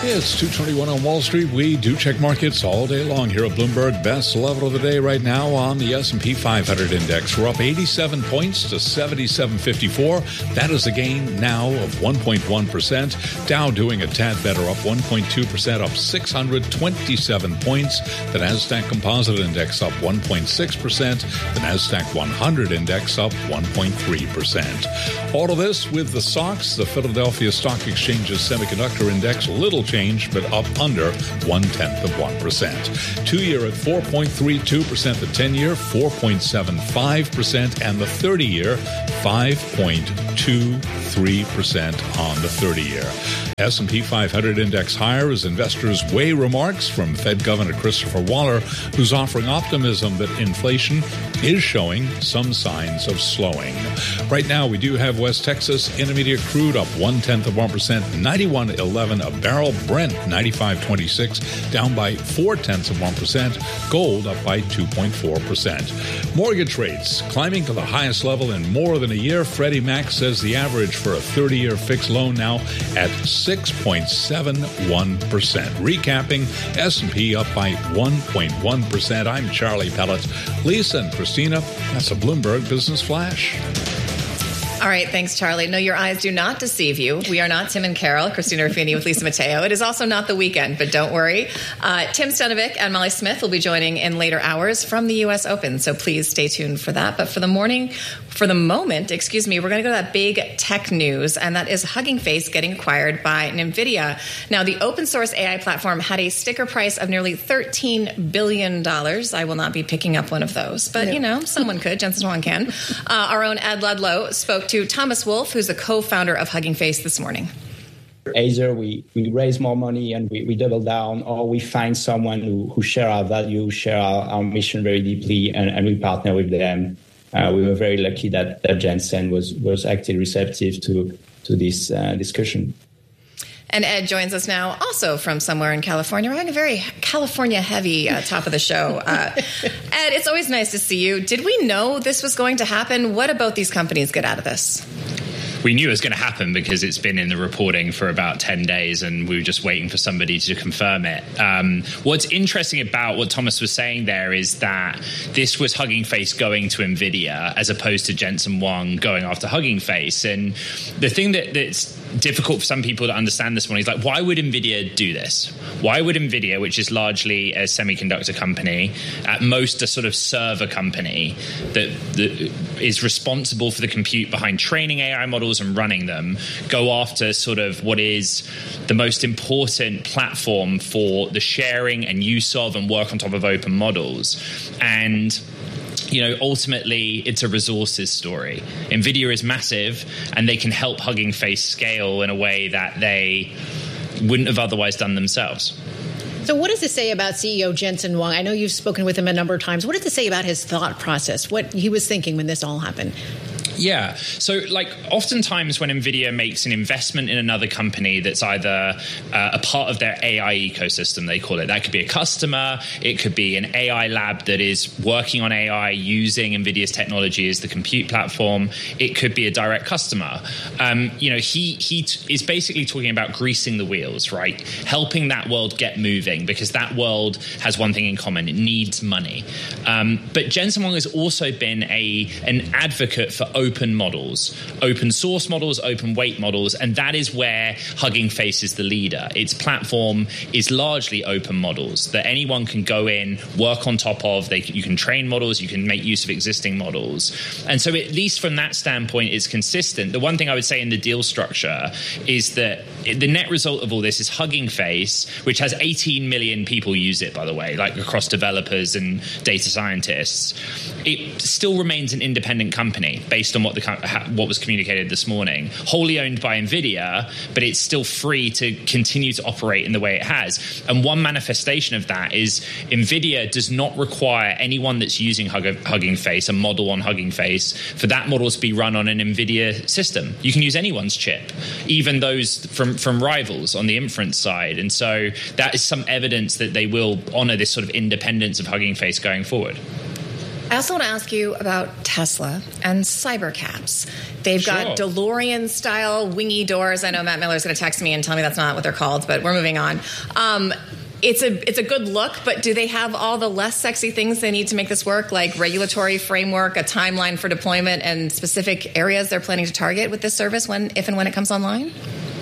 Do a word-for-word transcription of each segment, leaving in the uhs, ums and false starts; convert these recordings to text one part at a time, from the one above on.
It's two twenty-one on Wall Street. We do check markets all day long here at Bloomberg. Best level of the day right now on the S and P five hundred index. We're up eighty-seven points to seventy-seven fifty-four. That is a gain now of one point one percent. Dow doing a tad better, up one point two percent, up six hundred twenty-seven points. The Nasdaq Composite Index up one point six percent. The Nasdaq one hundred Index up one point three percent. All of this with the S O X, the Philadelphia Stock Exchange's Semiconductor Index, a little change, but up under one-tenth of one percent. Two-year at four point three two percent, the ten-year four point seven five percent, and the thirty-year five point two three percent on the thirty-year. S and P five hundred index higher as investors weigh remarks from Fed Governor Christopher Waller, who's offering optimism that inflation is showing some signs of slowing. Right now, we do have West Texas Intermediate crude up one-tenth of one percent, ninety-one eleven a barrel. Brent, ninety-five twenty-six, down by four-tenths of one percent. Gold up by two point four percent. Mortgage rates climbing to the highest level in more than a year. Freddie Mac says the average for a thirty-year fixed loan now at six point seven one percent. Recapping, S and P up by one point one percent. I'm Charlie Pellet. Lisa and Christina, that's a Bloomberg Business Flash. All right. Thanks, Charlie. No, your eyes do not deceive you. We are not Tim and Carol, Christina Ruffini with Lisa Mateo. It is also not the weekend, but don't worry. Uh, Tim Stanovic and Molly Smith will be joining in later hours from the U S Open, so please stay tuned for that. But for the morning, for the moment, excuse me, we're going to go to that big tech news, and that is Hugging Face getting acquired by NVIDIA. Now, the open source A I platform had a sticker price of nearly thirteen billion dollars. I will not be picking up one of those, but, no. you know, someone could. Jensen Huang can. Uh, our own Ed Ludlow spoke to Thomas Wolf, who's the co-founder of Hugging Face, this morning. Either we, we raise more money and we, we double down, or we find someone who, who share our value, share our, our mission very deeply, and, and we partner with them. Uh, we were very lucky that, that Jensen was, was actually receptive to, to this uh, discussion. And Ed joins us now also from somewhere in California. We're having a very California-heavy uh, top of the show. Uh, Ed, it's always nice to see you. Did we know this was going to happen? What about these companies get out of this? We knew it was going to happen because it's been in the reporting for about ten days and we were just waiting for somebody to confirm it. Um, what's interesting about what Thomas was saying there is that this was Hugging Face going to NVIDIA as opposed to Jensen Huang going after Hugging Face. And the thing that, that's difficult for some people to understand this morning is like, why would NVIDIA do this? Why would NVIDIA, which is largely a semiconductor company, at most a sort of server company that, that is responsible for the compute behind training A I models and running them, go after sort of what is the most important platform for the sharing and use of and work on top of open models? And you know, ultimately, it's a resources story. NVIDIA is massive, and they can help Hugging Face scale in a way that they wouldn't have otherwise done themselves. So what does it say about C E O Jensen Huang? I know you've spoken with him a number of times. What does it say about his thought process, what he was thinking when this all happened? Yeah. So, like, oftentimes when NVIDIA makes an investment in another company that's either uh, a part of their A I ecosystem, they call it, that could be a customer, it could be an A I lab that is working on A I using NVIDIA's technology as the compute platform, it could be a direct customer. Um, you know, he, he t- is basically talking about greasing the wheels, right? Helping that world get moving, because that world has one thing in common, it needs money. Um, but Jensen Huang has also been a an advocate for open open models, open source models, open weight models, and that is where Hugging Face is the leader. Its platform is largely open models that anyone can go in, work on top of. They, you can train models, you can make use of existing models. And so at least from that standpoint, it's consistent. The one thing I would say in the deal structure is that the net result of all this is Hugging Face, which has eighteen million people use it, by the way, like across developers and data scientists. It still remains an independent company based on what the what was communicated this morning, wholly owned by NVIDIA, but it's still free to continue to operate in the way it has. And one manifestation of that is NVIDIA does not require anyone that's using Hugging Face, a model on Hugging Face, for that model to be run on an NVIDIA system. You can use anyone's chip, even those from, from rivals on the inference side. And so that is some evidence that they will honor this sort of independence of Hugging Face going forward. I also want to ask you about Tesla and cybercabs. They've Sure. got DeLorean-style wingy doors. I know Matt Miller's going to text me and tell me that's not what they're called, but we're moving on. Um, it's a it's a good look, but do they have all the less sexy things they need to make this work, like regulatory framework, a timeline for deployment, and specific areas they're planning to target with this service when, if and when it comes online?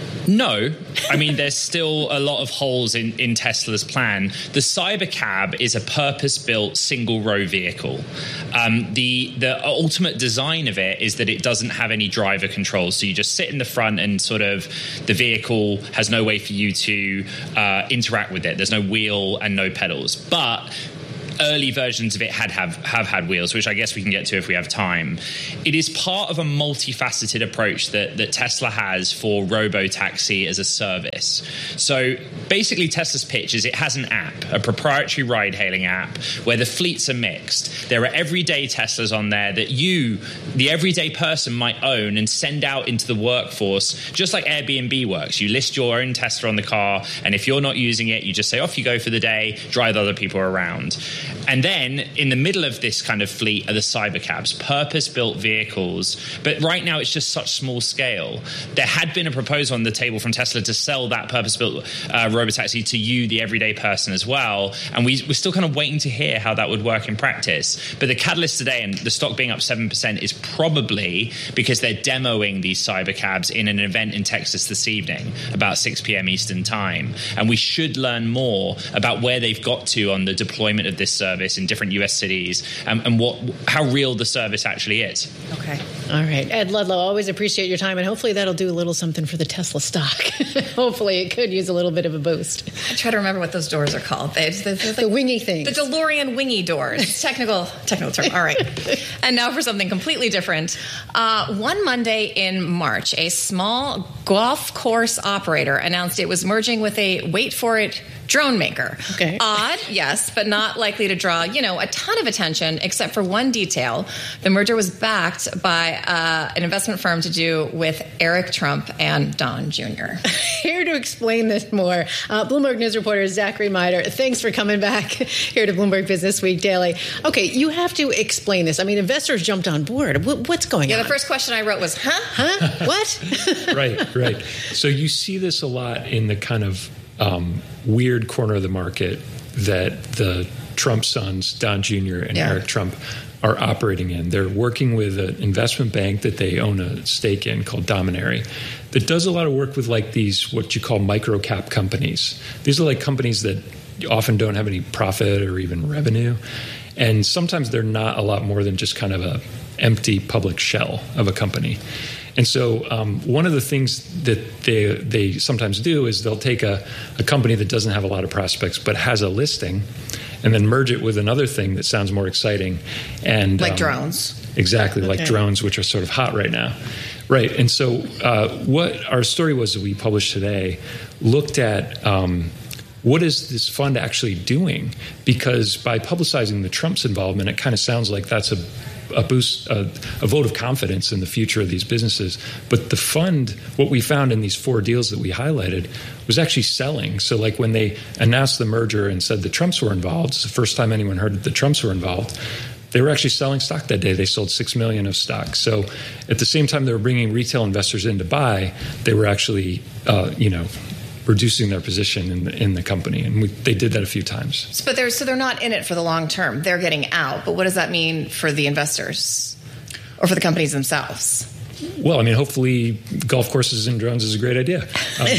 No. I mean, there's still a lot of holes in, in Tesla's plan. The Cybercab is a purpose-built single-row vehicle. Um, the the ultimate design of it is that it doesn't have any driver controls. So you just sit in the front and sort of the vehicle has no way for you to uh, interact with it. There's no wheel and no pedals. But early versions of it had have, have had wheels, which I guess we can get to if we have time. It is part of a multifaceted approach that, that Tesla has for robo-taxi as a service. So basically Tesla's pitch is it has an app, a proprietary ride-hailing app, where the fleets are mixed. There are everyday Teslas on there that you, the everyday person, might own and send out into the workforce, just like Airbnb works. You list your own Tesla on the car, and if you're not using it, you just say, off you go for the day, drive other people around. And then in the middle of this kind of fleet are the cybercabs, purpose-built vehicles. But right now it's just such small scale. There had been a proposal on the table from Tesla to sell that purpose-built uh, robotaxi to you, the everyday person, as well. And we, we're still kind of waiting to hear how that would work in practice. But the catalyst today, and the stock being up seven percent, is probably because they're demoing these cybercabs in an event in Texas this evening, about six p.m. Eastern time. And we should learn more about where they've got to on the deployment of this service in different U S cities, and, and what how real the service actually is. Okay. All right. Ed Ludlow, always appreciate your time, and hopefully that'll do a little something for the Tesla stock. Hopefully it could use a little bit of a boost. I try to remember what those doors are called. They, they, like the wingy things. The DeLorean wingy doors. Technical, technical term. All right. And now for something completely different. Uh, one Monday in March, a small golf course operator announced it was merging with a, wait for it, drone maker. Okay. Odd, yes, but not likely to draw, you know, a ton of attention, except for one detail. The merger was backed by uh, an investment firm to do with Eric Trump and Don Junior Here to explain this more, uh, Bloomberg News reporter Zachary Mider. Thanks for coming back here to Bloomberg Business Week Daily. Okay, you have to explain this. I mean, investors jumped on board. W- what's going yeah, on? Yeah, the first question I wrote was, huh? Huh? What? Right, right. So you see this a lot in the kind of um, weird corner of the market that the Trump sons, Don Junior and yeah. Eric Trump, are operating in. They're working with an investment bank that they own a stake in called Dominary that does a lot of work with like these, what you call micro cap companies. These are like companies that often don't have any profit or even revenue. And sometimes they're not a lot more than just kind of a empty public shell of a company. And so um, one of the things that they they sometimes do is they'll take a, a company that doesn't have a lot of prospects but has a listing and then merge it with another thing that sounds more exciting. And Like um, drones. Exactly, Okay. like drones, which are sort of hot right now. Right. And so uh, what our story was that we published today looked at um, what is this fund actually doing? Because by publicizing the Trump's involvement, it kind of sounds like that's a a boost, a, a vote of confidence in the future of these businesses. But the fund, what we found in these four deals that we highlighted, was actually selling. So like when they announced the merger and said the Trumps were involved, it's the first time anyone heard that the Trumps were involved, they were actually selling stock that day. They sold six million dollars of stock. So at the same time they were bringing retail investors in to buy, they were actually, uh, you know, reducing their position in the, in the company. And we, they did that a few times. But they're, so they're not in it for the long term. They're getting out. But what does that mean for the investors or for the companies themselves? Well, I mean, hopefully golf courses and drones is a great idea. Um,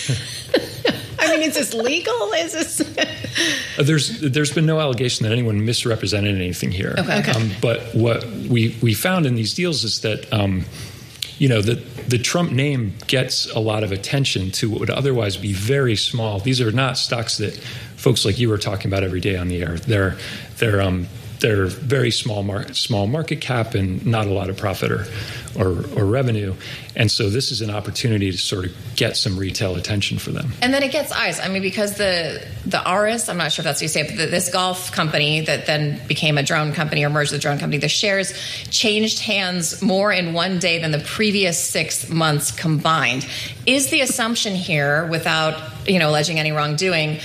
I mean, is this legal? Is this... there's there's been no allegation that anyone misrepresented anything here. Okay. Okay. Um, but what we, we found in these deals is that, um, you know, the, the Trump name gets a lot of attention to what would otherwise be very small. These are not stocks that folks like you are talking about every day on the air. They're they're um, they're very small market small market cap and not a lot of profit or, or or revenue. And so this is an opportunity to sort of get some retail attention for them. And then it gets eyes. I mean, because the the Aris, I'm not sure if that's what you say, but the, this golf company that then became a drone company or merged with a drone company, the shares changed hands more in one day than the previous six months combined. Is the assumption here, without, you know, alleging any wrongdoing,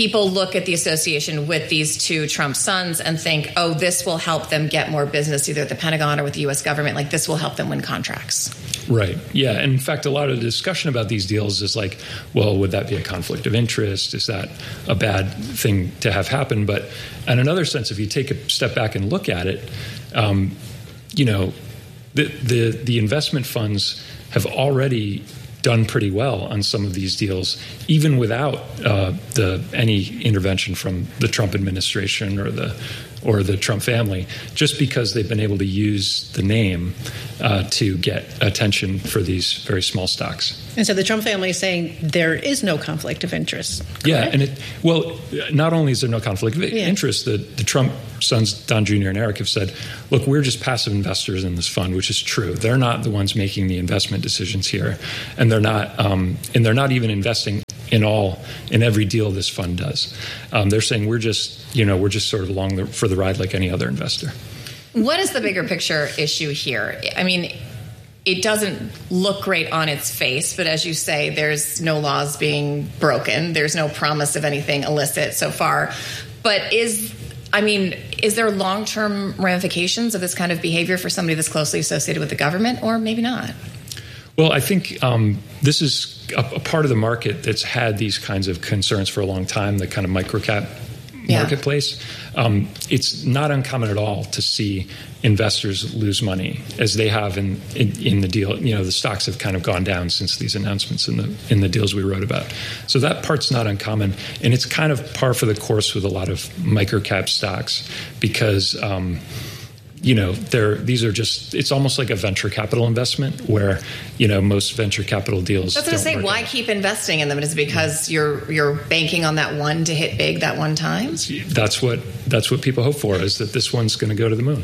people look at the association with these two Trump sons and think, oh, this will help them get more business either at the Pentagon or with the U S government. Like, this will help them win contracts. Right. Yeah. And in fact, a lot of the discussion about these deals is like, well, would that be a conflict of interest? Is that a bad thing to have happen? But in another sense, if you take a step back and look at it, um, you know, the, the the investment funds have already done pretty well on some of these deals, even without uh, the any intervention from the Trump administration or the or the Trump family, just because they've been able to use the name uh, to get attention for these very small stocks. And so the Trump family is saying there is no conflict of interest. Correct? Yeah, and it well, not only is there no conflict of yeah. interest, the, the Trump sons, Don Junior and Eric, have said, look, we're just passive investors in this fund, which is true. They're not the ones making the investment decisions here, and they're not, um, and they're not even investing in all in every deal this fund does. Um, they're saying we're just, you know, we're just sort of along the, for the ride like any other investor. What is the bigger picture issue here? I mean, it doesn't look great on its face, but as you say, there's no laws being broken. There's no promise of anything illicit so far. But is, I mean, is there long-term ramifications of this kind of behavior for somebody that's closely associated with the government, or maybe not? Well, I think um, this is a, a part of the market that's had these kinds of concerns for a long time, the kind of microcap yeah. marketplace. Um, it's not uncommon at all to see investors lose money, as they have in, in, in the deal. You know, the stocks have kind of gone down since these announcements in the in the deals we wrote about. So that part's not uncommon, and it's kind of par for the course with a lot of microcap stocks because. Um, You know, they're, these are just, it's almost like a venture capital investment where, you know, most venture capital deals. That's what I was saying. Why out. keep investing in them? Is it because you're you're banking on that one to hit big that one time? That's what that's what people hope for, is that this one's going to go to the moon.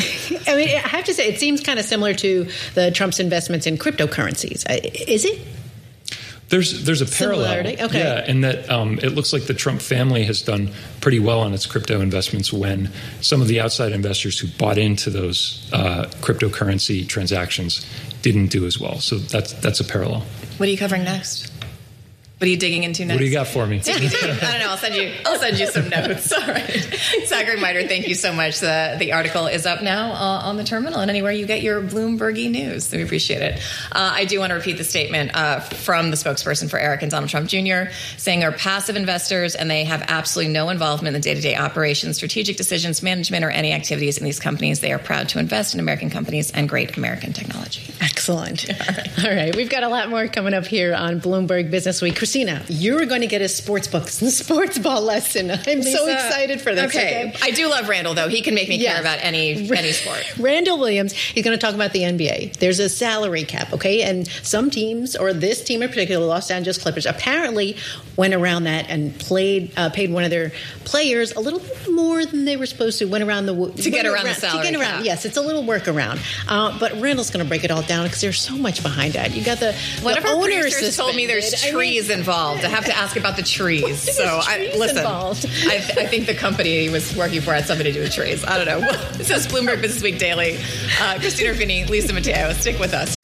I mean, I have to say, it seems kind of similar to the Trump's investments in cryptocurrencies. Is it? There's there's a parallel, okay. yeah, in that um, it looks like the Trump family has done pretty well on its crypto investments when some of the outside investors who bought into those uh, cryptocurrency transactions didn't do as well. So that's that's a parallel. What are you covering next? What are you digging into next? What do you got for me? I don't know. I'll send you. I'll send you some notes. All right, Zachary Miter, thank you so much. The the article is up now uh, on the terminal and anywhere you get your Bloomberg news. So we appreciate it. Uh, I do want to repeat the statement uh, from the spokesperson for Eric and Donald Trump Junior saying they're passive investors and they have absolutely no involvement in the day-to-day operations, strategic decisions, management, or any activities in these companies. They are proud to invest in American companies and great American technology. Excellent. All right. All right. We've got a lot more coming up here on Bloomberg Business Week. Christina, you're going to get a sports book, sports ball lesson. I'm Lisa, so excited for this. Okay. okay. I do love Randall, though. He can make me yes. care about any any sport. Randall Williams, he's going to talk about the N B A. There's a salary cap, okay? And some teams, or this team in particular, the Los Angeles Clippers, apparently went around that and played uh, paid one of their players a little bit more than they were supposed to. Went around the to get around, around the salary to get around. cap. Yes, it's a little workaround. Uh, but Randall's going to break it all down because there's so much behind that. You got the one the of our owners producers told me there's I trees mean, involved. I have to ask about the trees. So I listen. I, I think the company he was working for had something to do with trees. I don't know. This is Bloomberg Business Week Daily. Uh, Christina Ruffini, Lisa Mateo. Stick with us.